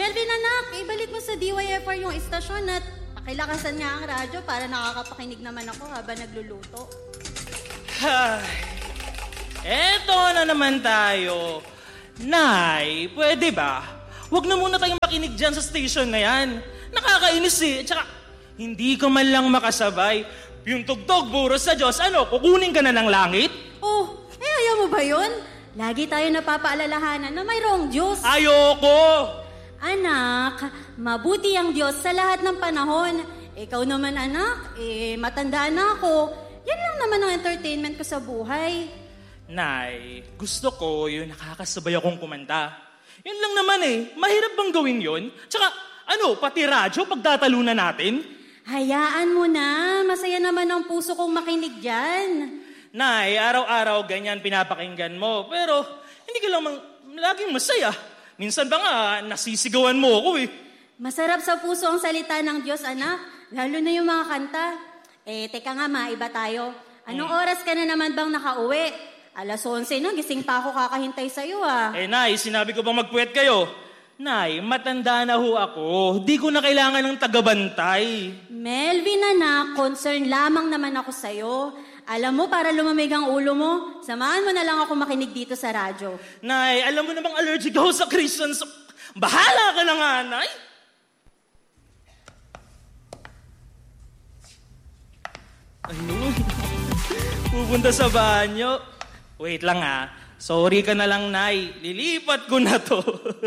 Melvin anak, ibalik mo sa DYFR yung istasyon at pakilakasan nga ang radyo para nakakapakinig naman ako habang nagluluto. Eto na naman tayo. Nay, pwede ba? Huwag na muna tayong makinig dyan sa station na yan. Nakakainis eh. Tsaka, hindi ko man lang makasabay. Yung tugtog, buros sa Diyos, kukunin ka na ng langit? Oh, ayaw mo ba yun? Lagi tayo napapaalalahanan na mayroong Diyos. Ayoko! Anak, mabuti ang Diyos sa lahat ng panahon. Ikaw naman anak, matanda na ako. Yan lang naman ang entertainment ko sa buhay. Nay, gusto ko yung nakakasabay akong kumanta. Yun lang naman mahirap bang gawin yun? Tsaka, pati radyo pagtatalunan natin? Hayaan mo na, masaya naman ang puso kong makinig dyan. Nay, araw-araw ganyan pinapakinggan mo. Pero, hindi ka lang laging masaya. Minsan ba nga, nasisigawan mo ako Masarap sa puso ang salita ng Diyos, anak. Lalo na yung mga kanta. Teka nga, maiba tayo. Anong oras ka na naman bang nakauwi? 11:00 na, gising pa ako kakahintay sa'yo Nay, sinabi ko bang magpuwet kayo? Nay, matanda na ho ako. Di ko na kailangan ng tagabantay. Melvin anak, concern lamang naman ako sa'yo. Alam mo, para lumamig ang ulo mo, samahan mo na lang ako makinig dito sa radyo. Nay, alam mo namang allergic ako sa Christians. Bahala ka na nga, Nay. Ayun. Pupunta sa banyo. Wait lang Sorry ka na lang, Nay. Lilipat ko na to.